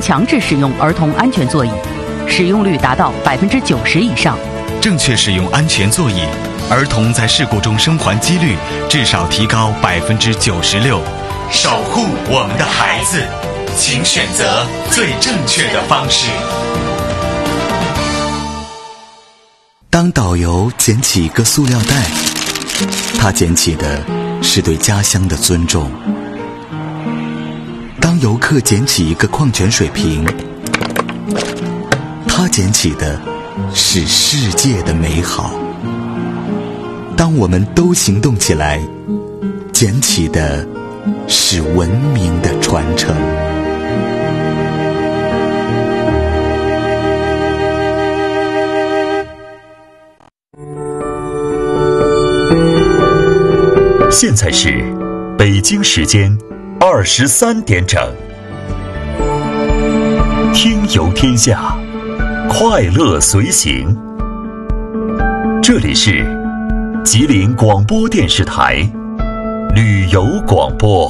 强制使用儿童安全座椅，使用率达到90%以上。 正确使用安全座椅，儿童在事故中生还几率至少提高96%。守护我们的孩子，请选择最正确的方式。 当导游捡起一个塑料袋，他捡起的是对家乡的尊重。当游客捡起一个矿泉水瓶，他捡起的是世界的美好。当我们都行动起来，捡起的是文明的传承。 现在是北京时间23点整，听游天下，快乐随行。这里是吉林广播电视台旅游广播。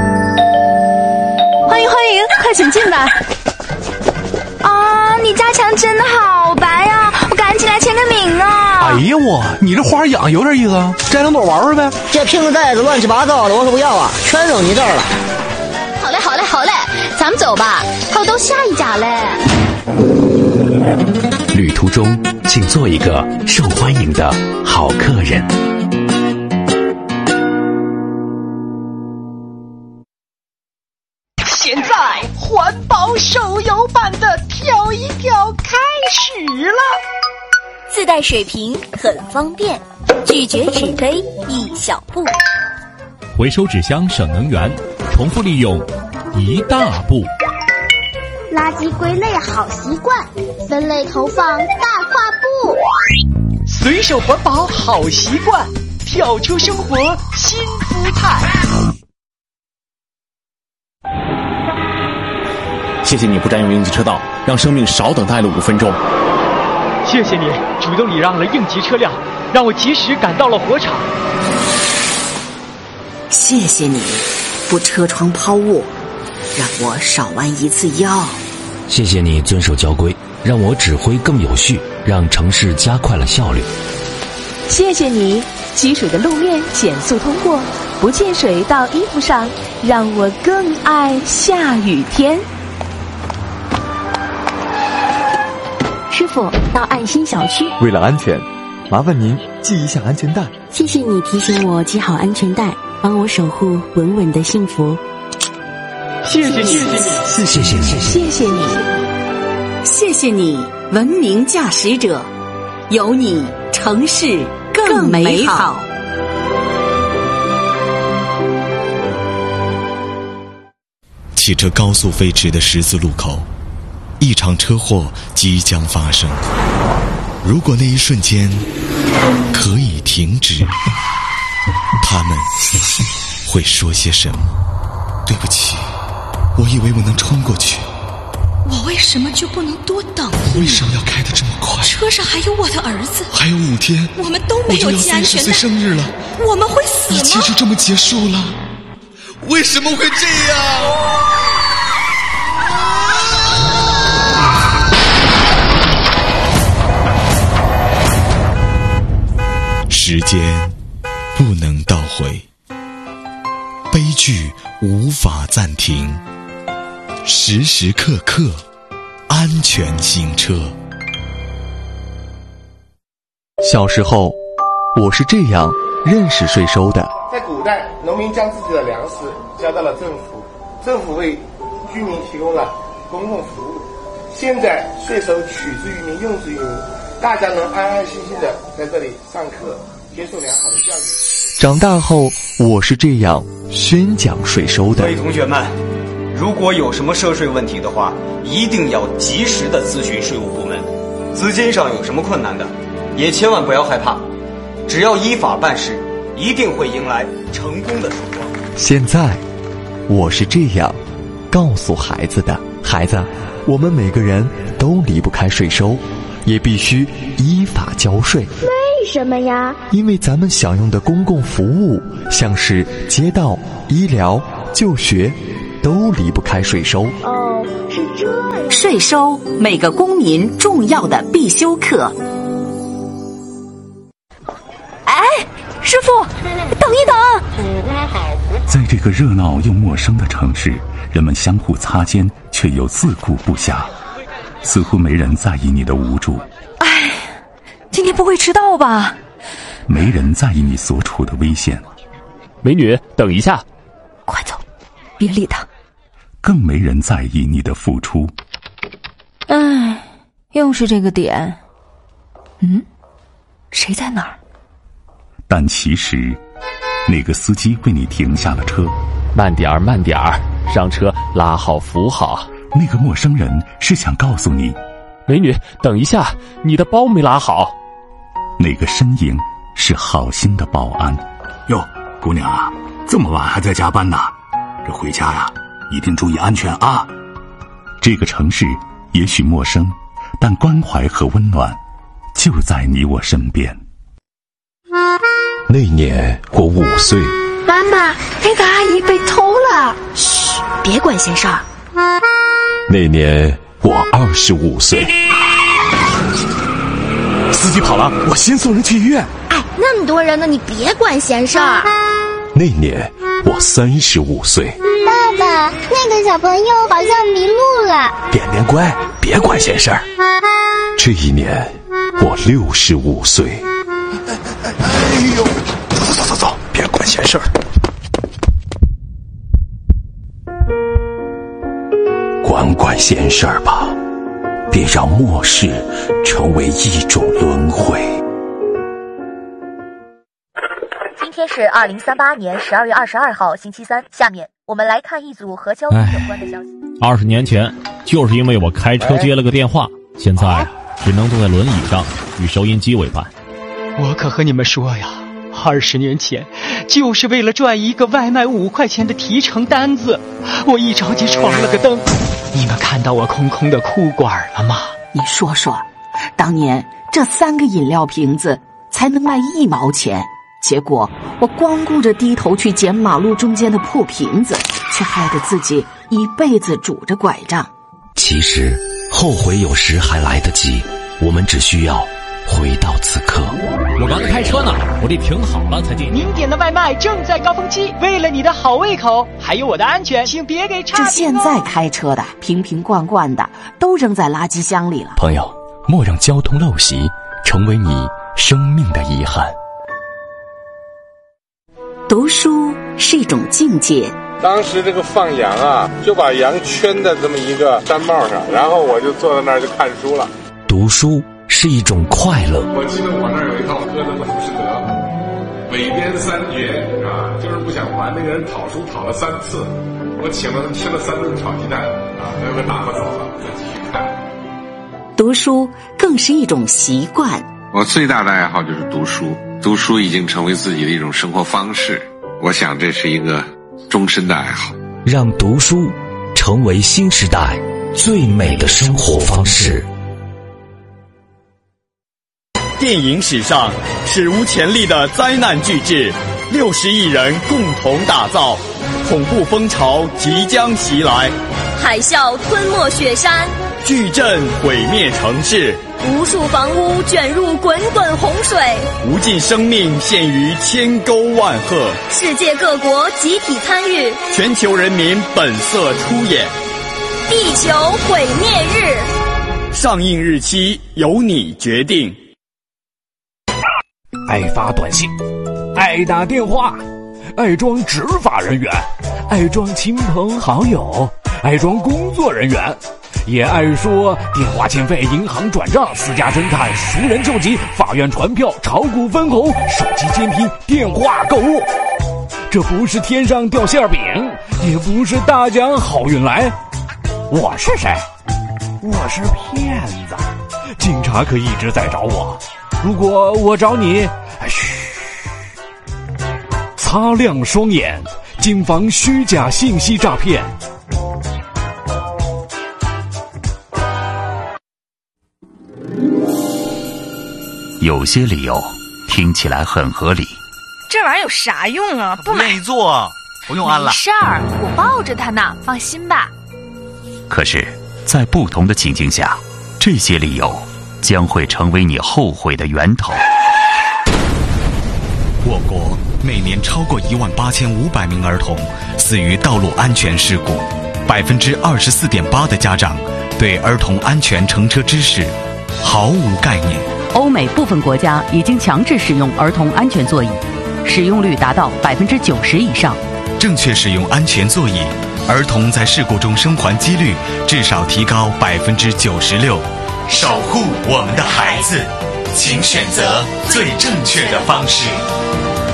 欢迎，快请进来。啊，你家墙真的好白啊，我赶紧来签个名啊。 哎呀你这花养有点意思啊，摘两朵玩玩呗。 这瓶子袋子乱七八糟的，我说不要啊，全扔你这儿了。 好嘞，咱们走吧，还有到下一家嘞。 旅途中请做一个受欢迎的好客人。 现在环保手游版的跳一跳开始了， 自带水瓶很方便，拒绝纸杯一小步， 回收纸箱省能源，重复利用一大步。 垃圾归类好习惯，分类投放大跨步。 随手环保好习惯，跳出生活新姿态。 谢谢你不占用应急车道，让生命少等待了5分钟。 谢谢你主动礼让了应急车辆，让我及时赶到了火场。 谢谢你不车窗抛物，让我少弯一次腰。 谢谢你遵守交规，让我指挥更有序，让城市加快了效率。 谢谢你积水的路面减速通过，不溅水到衣服上，让我更爱下雨天。 师傅，到爱心小区。 为了安全，麻烦您系一下安全带。 谢谢你提醒我系好安全带，帮我守护稳稳的幸福。 谢谢你， 谢谢你， 谢谢你， 谢谢你，文明驾驶者，有你城市更美好。 汽车高速飞驰的十字路口，一场车祸即将发生。如果那一瞬间可以停止，他们会说些什么？对不起，我以为我能冲过去。 我为什么就不能多等一秒？ 为什么要开得这么快？ 车上还有我的儿子， 还有5天， 我们都没有系安全带。 我就要30岁生日了， 我们会死吗？ 一切就这么结束了？为什么会这样？时间不能倒回，悲剧无法暂停，时时刻刻安全行车。 小时候，我是这样认识税收的。 在古代，农民将自己的粮食交到了政府，政府为居民提供了公共服务。现在税收取之于民，用之于民，大家能安安心心的在这里上课，接受良好的教育。 长大后，我是这样宣讲税收的。 各位同学们，如果有什么涉税问题的话，一定要及时的咨询税务部门。资金上有什么困难的，也千万不要害怕，只要依法办事，一定会迎来成功的曙光。 现在，我是这样告诉孩子的：孩子，我们每个人都离不开税收，也必须依法交税。 为什么呀？ 因为咱们享用的公共服务，像是街道、医疗、就学，都离不开税收。 哦，是税收，每个公民重要的必修课。 哎，师傅，等一等！ 在这个热闹又陌生的城市，人们相互擦肩，却又自顾不暇，似乎没人在意你的无助。 哎，今天不会迟到吧？ 没人在意你所处的危险。 美女，等一下！ 快走，别理他。 更没人在意你的付出。 唉，又是这个点。 谁在哪儿？ 但其实，那个司机为你停下了车。 慢点儿，慢点儿，上车拉好扶好。 那个陌生人是想告诉你， 美女，等一下，你的包没拉好。 那个身影是好心的保安。 哟，姑娘啊，这么晚还在加班呢？这回家呀，一定注意安全啊！ 这个城市也许陌生，但关怀和温暖就在你我身边。 那年我5岁。 妈妈，那个阿姨被偷了。 嘘，别管闲事儿。 那年我25岁。 司机跑了，我先送人去医院。 哎，那么多人呢，你别管闲事儿。 那年我35岁。 爸爸，那个小朋友好像迷路了。 便便乖，别管闲事儿。 这一年我65岁。 哎呦，走，别管闲事儿。 管闲事儿吧，别让末世成为一种轮回。 今天是2038年12月22号星期三，下面我们来看一组和交通有关的消息。 20年前，就是因为我开车接了个电话，现在只能坐在轮椅上与收音机为伴。 我可和你们说呀，20年前就是为了赚一个外卖5块钱的提成单子，我一着急闯了个灯。你们看到我空空的裤管了吗？ 你说说，当年这3个饮料瓶子才能卖1毛钱，结果我光顾着低头去捡马路中间的破瓶子，却害得自己一辈子拄着拐杖。 其实后悔有时还来得及，我们只需要回到此刻。 我刚才开车呢，我得停好了才进。 您点的外卖正在高峰期，为了你的好胃口，还有我的安全，请别给差评哦。 这现在开车的瓶瓶罐罐的都扔在垃圾箱里了。 朋友，莫让交通陋习成为你生命的遗憾。 读书是一种境界。 当时这个放羊啊，就把羊圈在这么一个山帽上，然后我就坐在那儿就看书了。 读书是一种快乐。 我记得我那儿有一套歌的浮士德，韦编3绝啊，就是不想还那个人讨书讨了3次，我请了他吃了3顿炒鸡蛋啊，最后打发走了，再继续看。 读书更是一种习惯。 我最大的爱好就是读书，读书已经成为自己的一种生活方式，我想这是一个终身的爱好。 让读书成为新时代最美的生活方式。 电影史上史无前例的灾难巨制，60亿人共同打造，恐怖风潮即将袭来， 海啸吞没雪山， 巨震毁灭城市， 无数房屋卷入滚滚洪水， 无尽生命陷于千沟万壑， 世界各国集体参与， 全球人民本色出演。 地球毁灭日， 上映日期由你决定。 爱发短信，爱打电话，爱装执法人员，爱装亲朋好友，爱装工作人员，也爱说电话欠费、银行转账、私家侦探、熟人救急、法院传票、炒股分红、手机监听、电话购物。这不是天上掉馅饼，也不是大奖好运来。我是谁？我是骗子。警察可一直在找我，如果我找你，嘘，擦亮双眼，谨防虚假信息诈骗。 有些理由听起来很合理， 这玩意儿有啥用啊？不愿意做，不用安了。 没事儿，我抱着它呢，放心吧。 可是在不同的情境下，这些理由将会成为你后悔的源头。 我国每年超过18500名儿童死于道路安全事故，24.8%的家长对儿童安全乘车知识毫无概念。 欧美部分国家已经强制使用儿童安全座椅，使用率达到90%以上。 正确使用安全座椅，儿童在事故中生还几率至少提高96%。守护我们的孩子，请选择最正确的方式。